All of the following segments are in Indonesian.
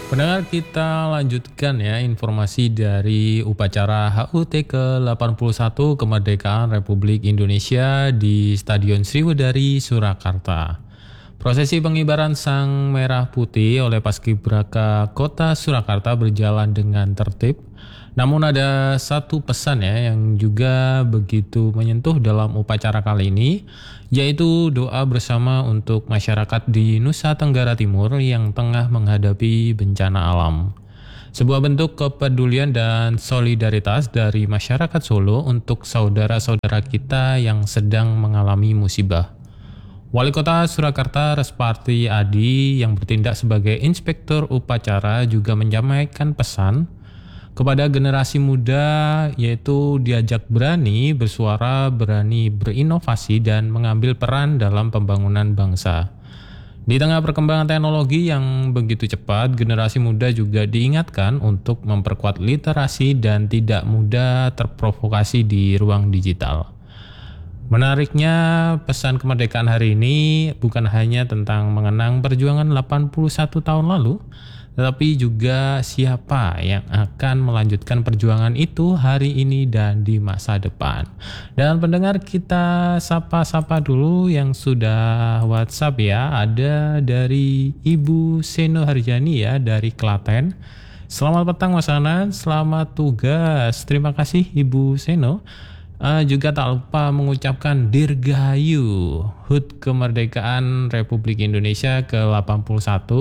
Pendengar, kita lanjutkan ya informasi dari upacara HUT ke-81 Kemerdekaan Republik Indonesia di Stadion Sriwedari, Surakarta. Prosesi pengibaran Sang Merah Putih oleh Paskibraka Kota Surakarta berjalan dengan tertib. Namun ada satu pesan ya yang juga begitu menyentuh dalam upacara kali ini, yaitu doa bersama untuk masyarakat di Nusa Tenggara Timur yang tengah menghadapi bencana alam. Sebuah bentuk kepedulian dan solidaritas dari masyarakat Solo untuk saudara-saudara kita yang sedang mengalami musibah. Wali Kota Surakarta Resparti Adi yang bertindak sebagai inspektur upacara juga menyampaikan pesan kepada generasi muda, yaitu diajak berani bersuara, berani berinovasi dan mengambil peran dalam pembangunan bangsa. Di tengah perkembangan teknologi yang begitu cepat, generasi muda juga diingatkan untuk memperkuat literasi dan tidak mudah terprovokasi di ruang digital. Menariknya, pesan kemerdekaan hari ini bukan hanya tentang mengenang perjuangan 81 tahun lalu, tetapi juga siapa yang akan melanjutkan perjuangan itu hari ini dan di masa depan. Dan pendengar, kita sapa-sapa dulu yang sudah WhatsApp ya. Ada dari Ibu Seno Harjani ya dari Klaten. Selamat petang Mas Anan, selamat tugas. Terima kasih Ibu Seno. Juga tak lupa mengucapkan Dirgahayu HUT Kemerdekaan Republik Indonesia ke-81,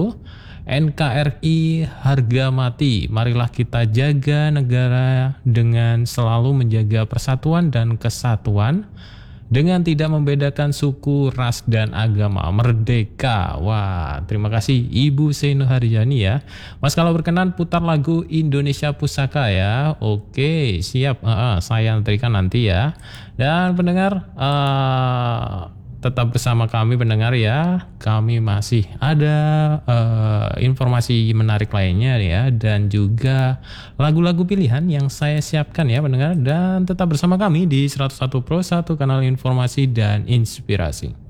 NKRI harga mati. Marilah kita jaga negara dengan selalu menjaga persatuan dan kesatuan dengan tidak membedakan suku, ras, dan agama. Merdeka. Wah, terima kasih Ibu Seno Harjani ya. Mas, kalau berkenan putar lagu Indonesia Pusaka ya. Oke, siap. Saya nantikan nanti ya. Dan pendengar, tetap bersama kami pendengar ya. Kami masih ada informasi menarik lainnya ya, dan juga lagu-lagu pilihan yang saya siapkan ya pendengar. Dan tetap bersama kami di 101 Pro 1 kanal informasi dan inspirasi.